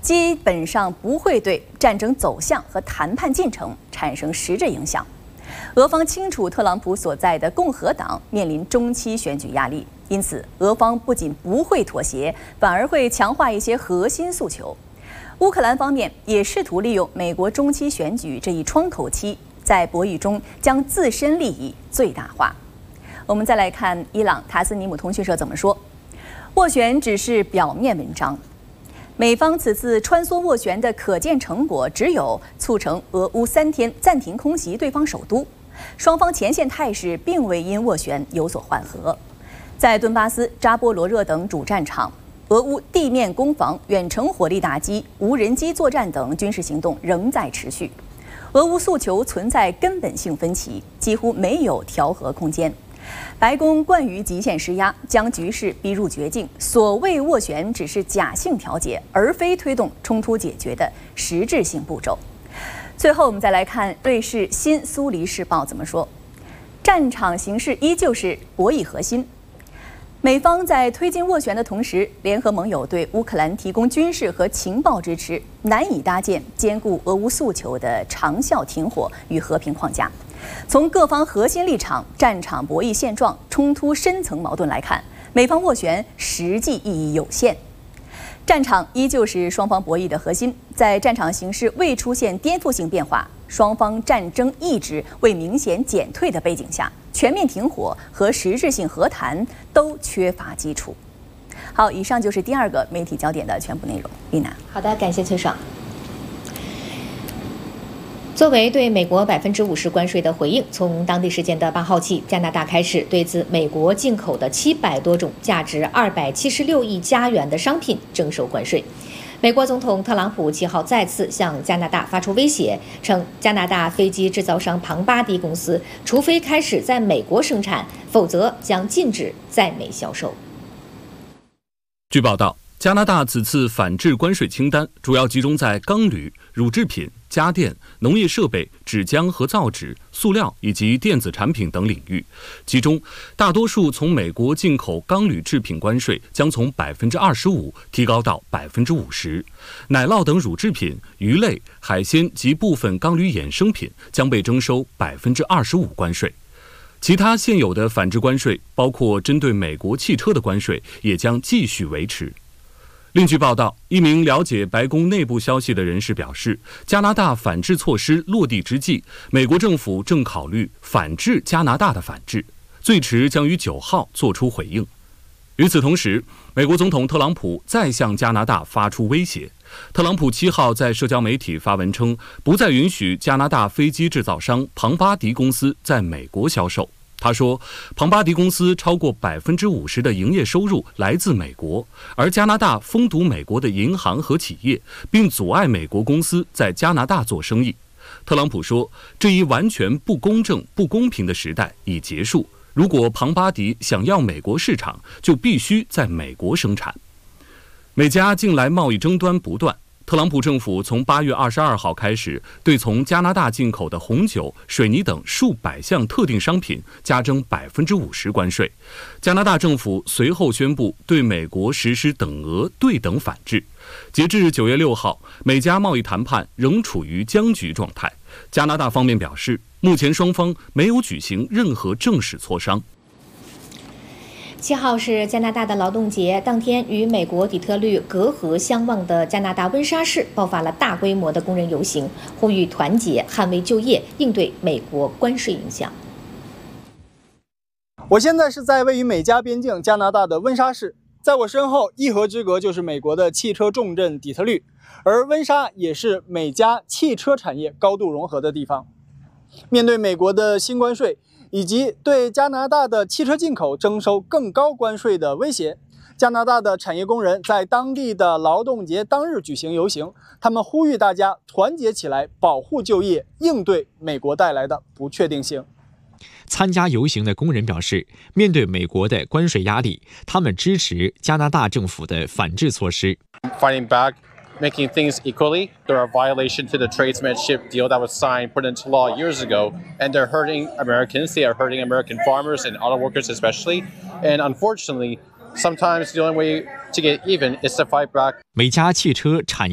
基本上不会对战争走向和谈判进程产生实质影响。俄方清楚特朗普所在的共和党面临中期选举压力，因此俄方不仅不会妥协，反而会强化一些核心诉求。乌克兰方面也试图利用美国中期选举这一窗口期，在博弈中将自身利益最大化。我们再来看伊朗塔斯尼姆通讯社怎么说：斡旋只是表面文章。美方此次穿梭斡旋的可见成果，只有促成俄乌3天暂停空袭对方首都。双方前线态势并未因斡旋有所缓和。在顿巴斯、扎波罗热等主战场，俄乌地面攻防、远程火力打击、无人机作战等军事行动仍在持续。俄乌诉求存在根本性分歧，几乎没有调和空间。白宫惯于极限施压，将局势逼入绝境。所谓斡旋只是假性调解，而非推动冲突解决的实质性步骤。最后，我们再来看瑞士新苏黎世报怎么说：战场形势依旧是博弈核心。美方在推进斡旋的同时，联合盟友对乌克兰提供军事和情报支持，难以搭建兼顾俄乌诉求的长效停火与和平框架。从各方核心立场、战场博弈现状、冲突深层矛盾来看，美方斡旋实际意义有限。战场依旧是双方博弈的核心，在战场形势未出现颠覆性变化，双方战争意志未明显减退的背景下，全面停火和实质性和谈都缺乏基础。好，以上就是第2个媒体焦点的全部内容。丽娜， 好的，感谢崔爽。作为对美国50%关税的回应，从当地时间的8号起，加拿大开始对自美国进口的700多种价值276亿加元的商品征收关税。美国总统特朗普7号再次向加拿大发出威胁，称加拿大飞机制造商庞巴迪公司除非开始在美国生产，否则将禁止在美销售。 据报道，加拿大此次反制关税清单主要集中在钢铝、乳制品、家电、农业设备、纸浆和造纸、塑料以及电子产品等领域，其中大多数从美国进口钢铝制品关税将从25%提高到50%，奶酪等乳制品、鱼类、海鲜及部分钢铝衍生品将被征收25%关税。其他现有的反制关税，包括针对美国汽车的关税，也将继续维持。另据报道，一名了解白宫内部消息的人士表示，加拿大反制措施落地之际，美国政府正考虑反制加拿大的反制，最迟将于9号做出回应。与此同时，美国总统特朗普再向加拿大发出威胁。特朗普7号在社交媒体发文称，不再允许加拿大飞机制造商庞巴迪公司在美国销售。他说，庞巴迪公司超过50%的营业收入来自美国，而加拿大封堵美国的银行和企业，并阻碍美国公司在加拿大做生意。特朗普说，这一完全不公正、不公平的时代已结束。如果庞巴迪想要美国市场，就必须在美国生产。美加近来贸易争端不断。特朗普政府从8月22号开始，对从加拿大进口的红酒、水泥等数百项特定商品加征50%关税。加拿大政府随后宣布对美国实施等额对等反制。截至9月6号，美加贸易谈判仍处于僵局状态。加拿大方面表示，目前双方没有举行任何正式磋商。 7号是加拿大的劳动节，当天与美国底特律隔河相望的加拿大温莎市爆发了大规模的工人游行，呼吁团结捍卫就业，应对美国关税影响。 我现在是在位于美加边境加拿大的温莎市，在我身后一河之隔就是美国的汽车重镇底特律，而温莎也是美加汽车产业高度融合的地方。面对美国的新关税以及对加拿大的汽车进口征收更高关税的威胁，加拿大的产业工人在当地的劳动节当日举行游行，他们呼吁大家团结起来，保护就业，应对美国带来的不确定性。 参加游行的工人表示，面对美国的关税压力，他们支持加拿大政府的反制措施。 Fighting back, making things equally. They're a violation to the tradesmanship deal that was signed, put into law years ago, and they're hurting Americans. They are hurting American farmers and auto workers especially. And unfortunately, sometimes the only way to get even is to fight back. 美加汽车产业